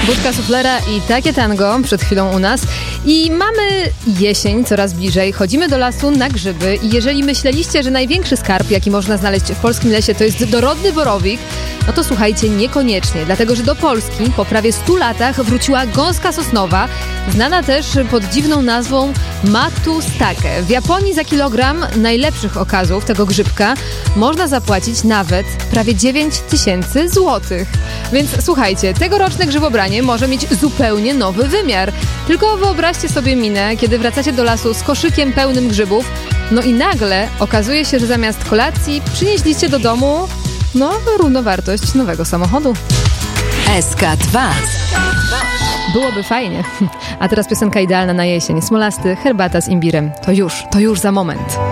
Budka suflera i takie tango przed chwilą u nas. I mamy jesień coraz bliżej. Chodzimy do lasu na grzyby i jeżeli myśleliście, że największy skarb, jaki można znaleźć w polskim lesie, to jest dorodny borowik, no to słuchajcie, niekoniecznie. Dlatego, że do Polski po prawie 100 latach wróciła gąska sosnowa, znana też pod dziwną nazwą matustake. W Japonii za kilogram najlepszych okazów tego grzybka można zapłacić nawet prawie 9000 złotych. Więc słuchajcie, tegoroczne grzybobranie może mieć zupełnie nowy wymiar. Tylko wyobraźcie sobie minę, kiedy wracacie do lasu z koszykiem pełnym grzybów, no i nagle okazuje się, że zamiast kolacji przynieśliście do domu, równowartość nowego samochodu. SK2. Byłoby fajnie. A teraz piosenka idealna na jesień. Smolasty, herbata z imbirem. To już za moment.